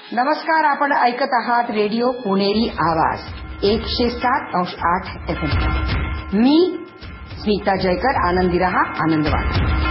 नमस्कार, आपण ऐकत आहात रेडिओ पुणेरी आवाज 107.8 FM. मी स्मिता जयकर. आनंदी रहा, आनंद वाटा.